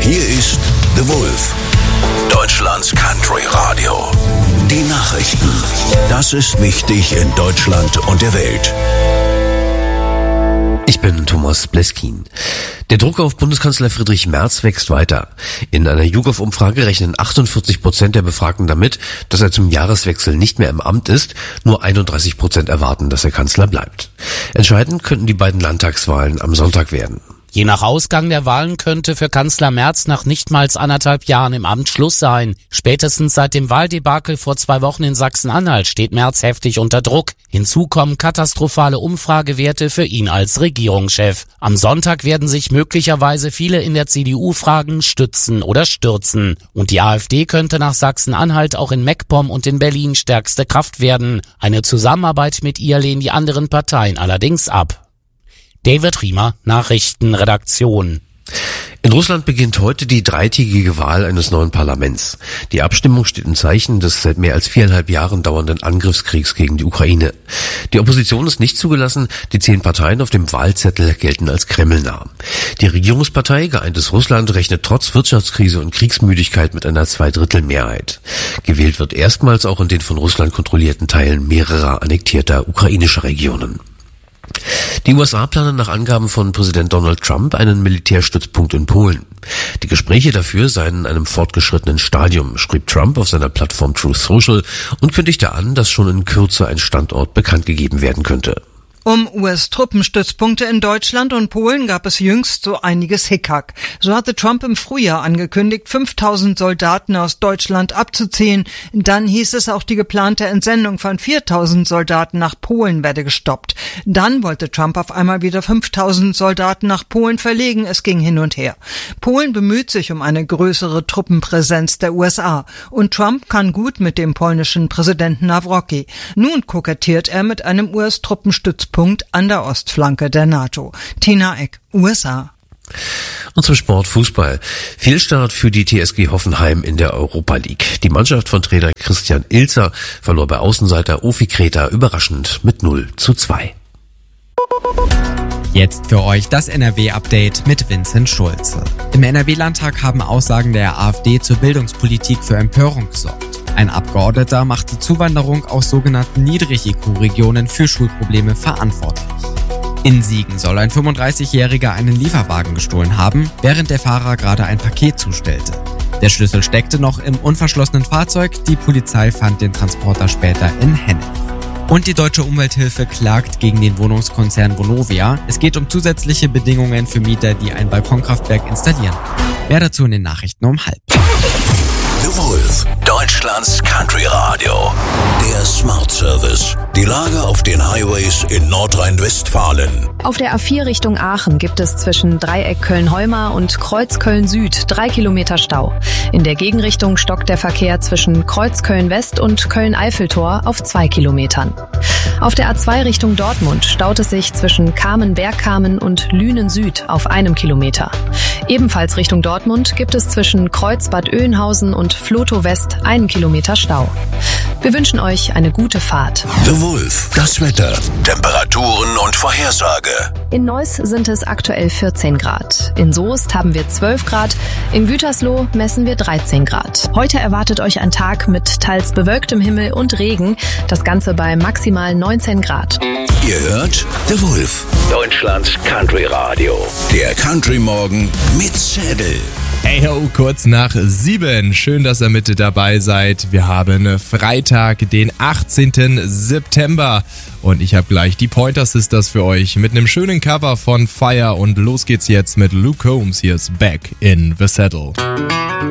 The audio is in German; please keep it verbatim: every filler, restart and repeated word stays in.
Hier ist The Wolf, Deutschlands Country Radio. Die Nachrichten. Das ist wichtig in Deutschland und der Welt. Ich bin Thomas Bleskin. Der Druck auf Bundeskanzler Friedrich Merz wächst weiter. In einer YouGov-Umfrage rechnen achtundvierzig Prozent der Befragten damit, dass er zum Jahreswechsel nicht mehr im Amt ist. Nur einunddreißig Prozent erwarten, dass er Kanzler bleibt. Entscheidend könnten die beiden Landtagswahlen am Sonntag werden. Je nach Ausgang der Wahlen könnte für Kanzler Merz nach nicht mal anderthalb Jahren im Amt Schluss sein. Spätestens seit dem Wahldebakel vor zwei Wochen in Sachsen-Anhalt steht Merz heftig unter Druck. Hinzu kommen katastrophale Umfragewerte für ihn als Regierungschef. Am Sonntag werden sich möglicherweise viele in der C D U fragen, stützen oder stürzen. Und die AfD könnte nach Sachsen-Anhalt auch in MacPom und in Berlin stärkste Kraft werden. Eine Zusammenarbeit mit ihr lehnen die anderen Parteien allerdings ab. David Riemer, Nachrichtenredaktion. In Russland beginnt heute die dreitägige Wahl eines neuen Parlaments. Die Abstimmung steht im Zeichen des seit mehr als viereinhalb Jahren dauernden Angriffskriegs gegen die Ukraine. Die Opposition ist nicht zugelassen, die zehn Parteien auf dem Wahlzettel gelten als kremlnah. Die Regierungspartei Geeintes Russland rechnet trotz Wirtschaftskrise und Kriegsmüdigkeit mit einer Zweidrittelmehrheit. Gewählt wird erstmals auch in den von Russland kontrollierten Teilen mehrerer annektierter ukrainischer Regionen. Die U S A planen nach Angaben von Präsident Donald Trump einen Militärstützpunkt in Polen. Die Gespräche dafür seien in einem fortgeschrittenen Stadium, schrieb Trump auf seiner Plattform Truth Social und kündigte an, dass schon in Kürze ein Standort bekannt gegeben werden könnte. Um U S-Truppenstützpunkte in Deutschland und Polen gab es jüngst so einiges Hickhack. So hatte Trump im Frühjahr angekündigt, fünftausend Soldaten aus Deutschland abzuziehen. Dann hieß es, auch die geplante Entsendung von viertausend Soldaten nach Polen werde gestoppt. Dann wollte Trump auf einmal wieder fünftausend Soldaten nach Polen verlegen. Es ging hin und her. Polen bemüht sich um eine größere Truppenpräsenz der U S A. Und Trump kann gut mit dem polnischen Präsidenten Nawrocki. Nun kokettiert er mit einem U S-Truppenstützpunkt an der Ostflanke der NATO. Tina Eck, U S A. Und zum Sport Fußball. Fehlstart für die T S G Hoffenheim in der Europa League. Die Mannschaft von Trainer Christian Ilzer verlor bei Außenseiter Ofi Kreta überraschend mit null zu zwei. Jetzt für euch das N R W-Update mit Vincent Schulze. Im N R W-Landtag haben Aussagen der AfD zur Bildungspolitik für Empörung gesorgt. Ein Abgeordneter macht die Zuwanderung aus sogenannten Niedrigrisikoregionen für Schulprobleme verantwortlich. In Siegen soll ein fünfunddreißigjähriger einen Lieferwagen gestohlen haben, während der Fahrer gerade ein Paket zustellte. Der Schlüssel steckte noch im unverschlossenen Fahrzeug, die Polizei fand den Transporter später in Hennef. Und die Deutsche Umwelthilfe klagt gegen den Wohnungskonzern Vonovia. Es geht um zusätzliche Bedingungen für Mieter, die ein Balkonkraftwerk installieren. Mehr dazu in den Nachrichten um halb. The Wolf, Deutschlands Country Radio. Der Smart Service. Die Lage auf den Highways in Nordrhein-Westfalen. Auf der A vier Richtung Aachen gibt es zwischen Dreieck Köln-Heumar und Kreuz Köln-Süd drei Kilometer Stau. In der Gegenrichtung stockt der Verkehr zwischen Kreuz Köln-West und Köln-Eiffeltor auf zwei Kilometern. Auf der A zwei Richtung Dortmund staut es sich zwischen Kamen-Bergkamen und Lünen-Süd auf einem Kilometer. Ebenfalls Richtung Dortmund gibt es zwischen Kreuz Bad Oeynhausen und Flotow West einen Kilometer Stau. Wir wünschen euch eine gute Fahrt. The Wolf, das Wetter, Temperaturen und Vorhersage. In Neuss sind es aktuell vierzehn Grad. In Soest haben wir zwölf Grad. In Gütersloh messen wir dreizehn Grad. Heute erwartet euch ein Tag mit teils bewölktem Himmel und Regen. Das Ganze bei maximal neunzehn Grad. Ihr hört The Wolf, Deutschlands Country Radio. Der Country Morgen mit Zädel. Hey ho, kurz nach sieben. Schön, dass ihr mit dabei seid. Wir haben Freitag, den achtzehnten September. Und ich habe gleich die Pointer Sisters für euch mit einem schönen Cover von Fire. Und los geht's jetzt mit Luke Combs. Hier ist Back in the Saddle.